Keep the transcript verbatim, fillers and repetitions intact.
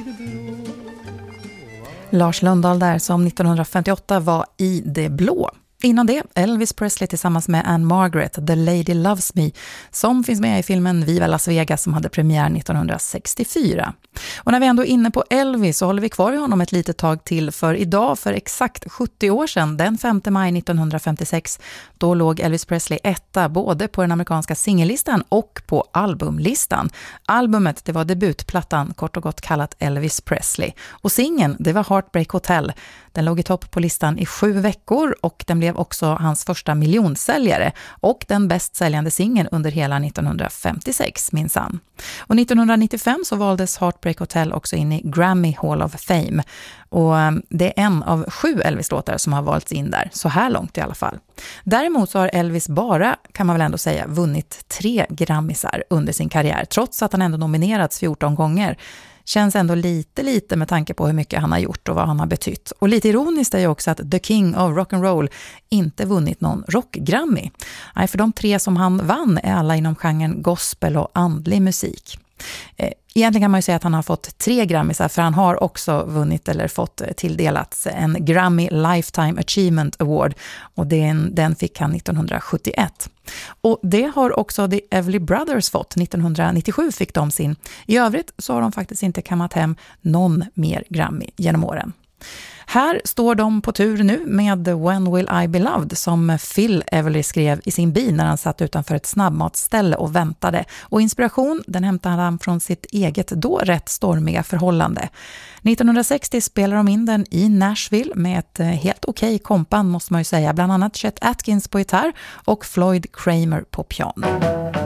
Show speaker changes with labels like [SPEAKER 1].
[SPEAKER 1] Lars Lundahl där som nittonhundrafemtioåtta var i det blå. Innan det, Elvis Presley tillsammans med Anne Margaret, The Lady Loves Me, som finns med i filmen Viva Las Vegas som hade premiär nittonhundrasextiofyra. Och när vi ändå är inne på Elvis så håller vi kvar i honom ett litet tag till, för idag för exakt sjuttio år sedan, den femte maj nittonhundrafemtiosex, då låg Elvis Presley etta både på den amerikanska singellistan och på albumlistan. Albumet, det var debutplattan, kort och gott kallat Elvis Presley. Och singeln, det var Heartbreak Hotel. Den låg i topp på listan i sju veckor och den blev också hans första miljonsäljare och den bäst säljande singeln under hela nittonhundrafemtiosex, minsann. Och nittonhundranittiofem så valdes Heartbreak Hotel också in i Grammy Hall of Fame. Och det är en av sju Elvis-låtar som har valts in där, så här långt i alla fall. Däremot så har Elvis bara, kan man väl ändå säga, vunnit tre Grammisar under sin karriär, trots att han ändå nominerats fjorton gånger. Känns ändå lite lite med tanke på hur mycket han har gjort och vad han har betytt. Och lite ironiskt är ju också att The King of Rock'n'Roll inte vunnit någon rock-Grammy. Nej, för de tre som han vann är alla inom genren gospel och andlig musik. Egentligen kan man ju säga att han har fått tre Grammisar, för han har också vunnit eller fått tilldelats en Grammy Lifetime Achievement Award, och den, den fick han nittonhundrasjuttioett. Och det har också The Everly Brothers fått. nittonhundranittiosju fick de sin. I övrigt så har de faktiskt inte kammat hem någon mer Grammy genom åren. Här står de på tur nu med When Will I Be Loved, som Phil Everly skrev i sin bil när han satt utanför ett snabbmatsställe och väntade. Och inspiration, den hämtade han från sitt eget då rätt stormiga förhållande. nittonhundrasextio spelar de in den i Nashville med ett helt okej kompband, måste man ju säga. Bland annat Chet Atkins på gitarr och Floyd Kramer på piano.